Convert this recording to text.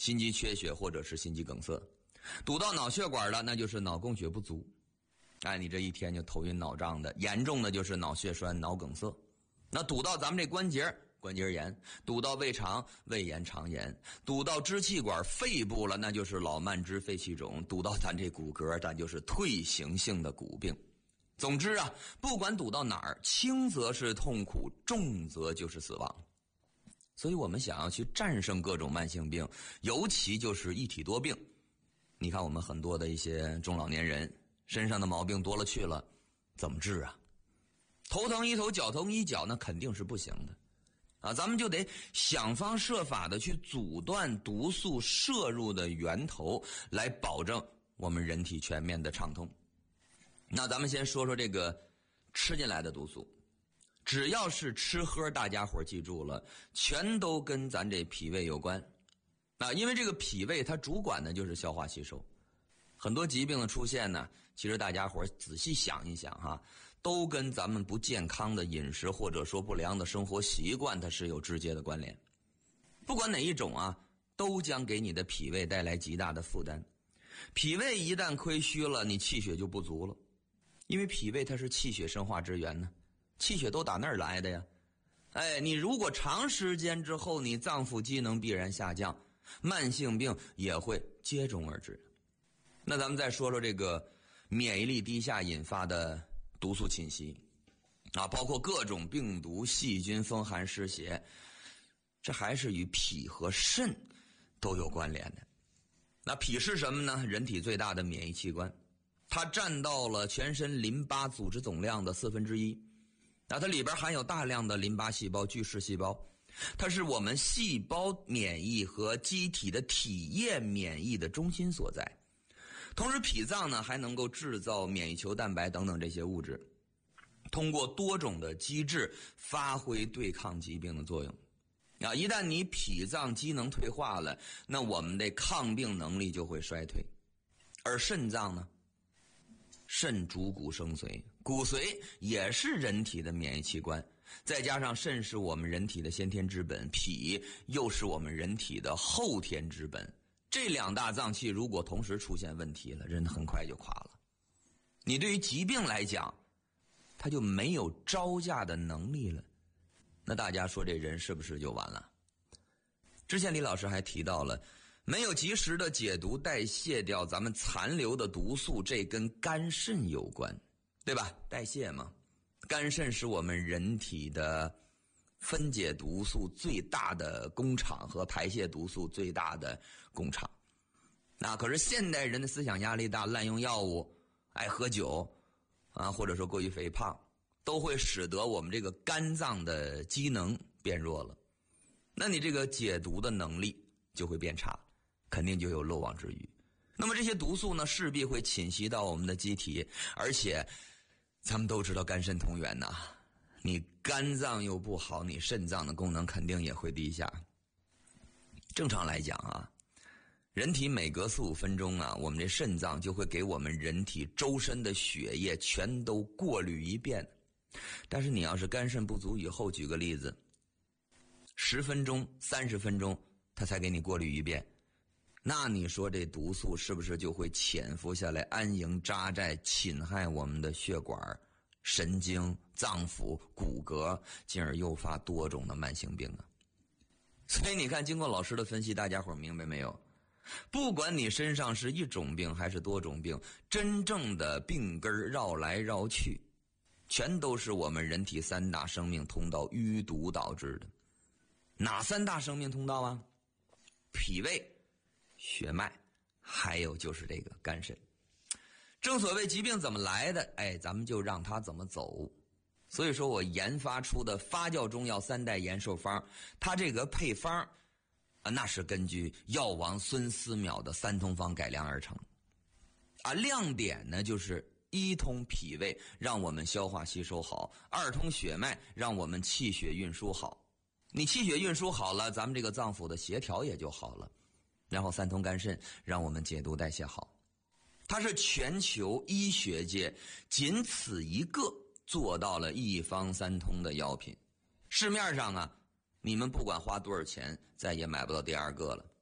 心肌缺血或者是心肌梗塞。堵到脑血管了，那就是脑供血不足。你这一天就头晕脑胀的，严重的就是脑血栓、脑梗塞。那堵到咱们这关节，关节炎；堵到胃肠，胃炎、肠炎；堵到支气管、肺部了，那就是老慢支、肺气肿；堵到咱这骨骼，咱就是退行性的骨病。总之啊，不管堵到哪儿，轻则是痛苦，重则就是死亡。所以我们想要去战胜各种慢性病，尤其就是一体多病。你看我们很多的一些中老年人身上的毛病多了去了，怎么治啊？头疼医头，脚疼医脚，那肯定是不行的咱们就得想方设法的去阻断毒素摄入的源头，来保证我们人体全面的畅通。那咱们先说说这个吃进来的毒素，只要是吃喝，大家伙记住了，全都跟咱这脾胃有关因为这个脾胃它主管的就是消化吸收。很多疾病的出现呢，其实大家伙仔细想一想都跟咱们不健康的饮食或者说不良的生活习惯它是有直接的关联。不管哪一种都将给你的脾胃带来极大的负担。脾胃一旦亏虚了，你气血就不足了，因为脾胃它是气血生化之源呢，气血都打那儿来的呀。你如果长时间之后你脏腑机能必然下降，慢性病也会接踵而至。那咱们再说说这个免疫力低下引发的毒素侵袭包括各种病毒、细菌、风寒、湿邪，这还是与脾和肾都有关联的。那脾是什么呢？人体最大的免疫器官，它占到了全身淋巴组织总量的1/4。它里边含有大量的淋巴细胞、巨噬细胞，它是我们细胞免疫和机体的体液免疫的中心所在。同时脾脏呢还能够制造免疫球蛋白等等这些物质，通过多种的机制发挥对抗疾病的作用一旦你脾脏机能退化了，那我们的抗病能力就会衰退。而肾脏呢，肾主骨生髓，骨髓也是人体的免疫器官，再加上肾是我们人体的先天之本，脾又是我们人体的后天之本。这两大脏器如果同时出现问题了，人很快就垮了。你对于疾病来讲，他就没有招架的能力了，那大家说这人是不是就完了？之前李老师还提到了，没有及时的解毒代谢掉咱们残留的毒素，这跟肝肾有关，对吧？代谢嘛，肝肾是我们人体的分解毒素最大的工厂和排泄毒素最大的工厂。那可是现代人的思想压力大，滥用药物，爱喝酒或者说过于肥胖，都会使得我们这个肝脏的机能变弱了。那你这个解毒的能力就会变差，肯定就有漏网之鱼。那么这些毒素呢，势必会侵袭到我们的机体，而且咱们都知道肝肾同源你肝脏又不好，你肾脏的功能肯定也会低下。正常来讲人体每隔4-5分钟我们这肾脏就会给我们人体周身的血液全都过滤一遍。但是你要是肝肾不足以后，举个例子，10分钟、30分钟它才给你过滤一遍，那你说这毒素是不是就会潜伏下来，安营扎寨，侵害我们的血管、神经、脏腑、骨骼，进而诱发多种的慢性病所以你看，经过老师的分析，大家伙明白没有？不管你身上是一种病还是多种病，真正的病根绕来绕去，全都是我们人体3大生命通道淤堵导致的。哪3大生命通道啊？脾胃、血脉，还有就是这个肝肾。正所谓疾病怎么来的，咱们就让它怎么走。所以说我研发出的发酵中药3代延寿方，它这个配方那是根据药王孙思邈的3通方改良而成亮点呢就是1通脾胃，让我们消化吸收好；2通血脉，让我们气血运输好。你气血运输好了，咱们这个脏腑的协调也就好了。然后3通肝肾，让我们解毒代谢好。它是全球医学界仅此一个做到了1方3通的药品。市面上你们不管花多少钱，再也买不到第2个了。